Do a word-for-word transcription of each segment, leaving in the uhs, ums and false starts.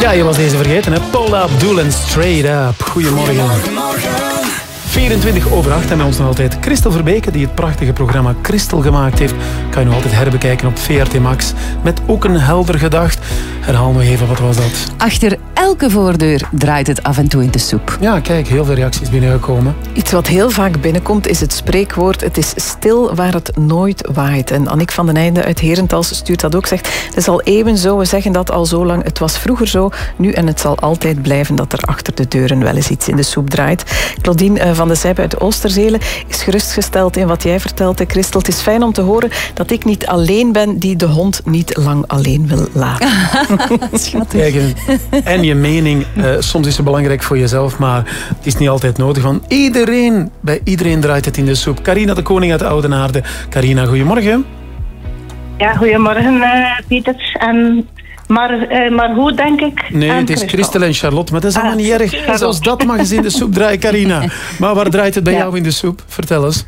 Ja, je was deze vergeten, hè? Paula Abdul en Straight Up. Goedemorgen. vierentwintig over acht en bij ons nog altijd Christel Verbeke, die het prachtige programma Christel gemaakt heeft. Kan je nog altijd herbekijken op V R T Max. Met ook een helder gedacht. Herhaal nog even, wat was dat? Achter elke voordeur draait het af en toe in de soep. Ja, kijk, heel veel reacties binnengekomen. Iets wat heel vaak binnenkomt is het spreekwoord: het is stil waar het nooit waait. En Annick van den Einde uit Herentals stuurt dat ook. Zegt, het is al eeuwen zo, we zeggen dat al zo lang. Het was vroeger zo, nu en het zal altijd blijven dat er achter de deuren wel eens iets in de soep draait. Claudine van de Sijpe uit Oosterzelen is gerustgesteld in wat jij vertelt, Christel. Het is fijn om te horen dat ik niet alleen ben die de hond niet lang alleen wil laten. Schattig. Kijk, en je mening, uh, soms is het belangrijk voor jezelf, maar het is niet altijd nodig. Van iedereen, bij iedereen draait het in de soep. Carina de Koning uit Oudenaarde. Carina, goedemorgen. Ja, goedemorgen uh, Pieter. En, maar, uh, maar hoe denk ik? Nee, het is Christel en Charlotte, maar dat is allemaal ah, niet erg. Charlotte. Zoals dat mag eens in de soep draaien, Carina. Maar waar draait het bij ja. jou in de soep? Vertel eens.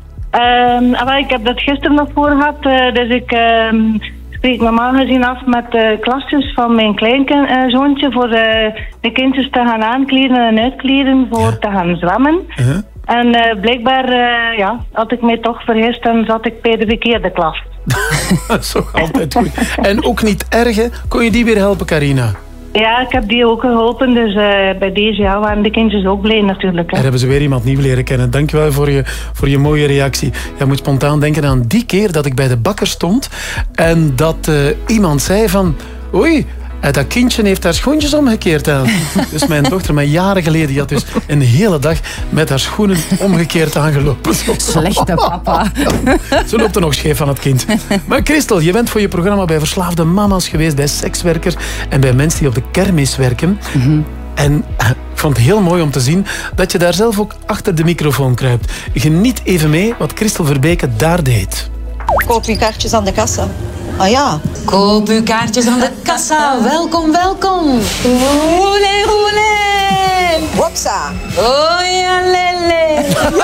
Uh, ik heb dat gisteren nog voor gehad, uh, dus ik... Uh, spreek normaal gezien af met de klasjes van mijn kleinzoontje voor de, de kindjes te gaan aankleden en uitkleden voor ja. te gaan zwemmen. Uh-huh. En uh, blijkbaar uh, ja, had ik mij toch vergist en zat ik bij de verkeerde klas. Dat is toch altijd goed. En ook niet erg, hè? Kon je die weer helpen, Carina? Ja, ik heb die ook geholpen, dus uh, bij deze ja, waren de kindjes ook blij natuurlijk. Hè. Er hebben ze weer iemand nieuw leren kennen. Dankjewel voor je, voor je mooie reactie. Je moet spontaan denken aan die keer dat ik bij de bakker stond en dat uh, iemand zei van... Oei, dat kindje heeft haar schoentjes omgekeerd aan. Dus mijn dochter, maar jaren geleden, die had dus een hele dag met haar schoenen omgekeerd aangelopen. Slechte papa. Zo loopt er nog scheef van het kind. Maar Christel, je bent voor je programma bij verslaafde mama's geweest, bij sekswerkers en bij mensen die op de kermis werken. Mm-hmm. En ik vond het heel mooi om te zien dat je daar zelf ook achter de microfoon kruipt. Geniet even mee wat Christel Verbeke daar deed. Koop je kaartjes aan de kassa. Ah ja. Koop uw kaartjes aan de kassa. Welkom, welkom. Roulé, roulé. Wopsa. Oh ja, lele.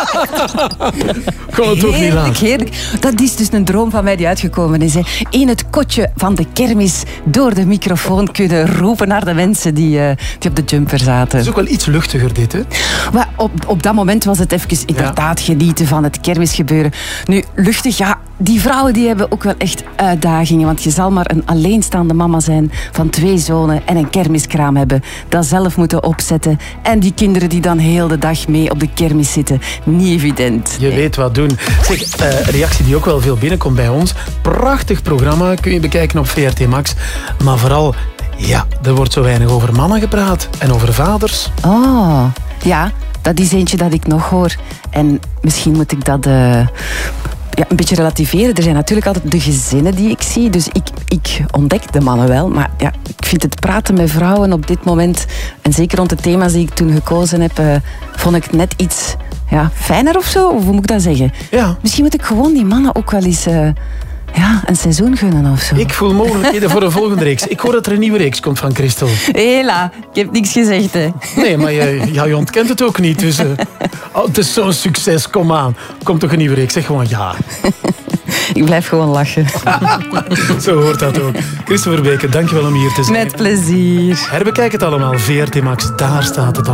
Kon het ook niet laten. Heerlijk. Dat is dus een droom van mij die uitgekomen is. Hè. In het kotje van de kermis door de microfoon kunnen roepen naar de mensen die, uh, die op de jumper zaten. Het is ook wel iets luchtiger dit, hè? Maar op, op dat moment was het even inderdaad ja. genieten van het kermisgebeuren. Nu, luchtig, ja, die vrouwen die hebben ook wel echt uitdagingen. Want je zal maar een alleenstaande mama zijn van twee zonen en een kermiskraam hebben. Dat zelf moeten opzetten. En die kinderen die dan heel de dag mee op de kermis zitten. Niet evident. Je nee. weet wat doen. Zeg, uh, een reactie die ook wel veel binnenkomt bij ons. Prachtig programma, kun je bekijken op V R T Max. Maar vooral, ja, er wordt zo weinig over mannen gepraat. En over vaders. Oh, ja, dat is eentje dat ik nog hoor. En misschien moet ik dat... Uh, Ja, een beetje relativeren. Er zijn natuurlijk altijd de gezinnen die ik zie. Dus ik, ik ontdek de mannen wel. Maar ja, ik vind het praten met vrouwen op dit moment... en zeker rond de thema's die ik toen gekozen heb... Uh, vond ik het net iets ja, fijner of zo. Of hoe moet ik dat zeggen? Ja. Misschien moet ik gewoon die mannen ook wel eens... Uh, ja, een seizoen gunnen of zo. Ik voel mogelijkheden voor een volgende reeks. Ik hoor dat er een nieuwe reeks komt van Christel. Hela, ik heb niks gezegd, hè. Nee, maar je, ja, je ontkent het ook niet. Dus, uh, oh, het is zo'n succes, kom aan. Komt toch een nieuwe reeks? Zeg gewoon ja. Ik blijf gewoon lachen. Zo hoort dat ook. Christel Verbeke, dankjewel om hier te zijn. Met plezier. Herbekijk het allemaal. V R T Max, daar staat het al.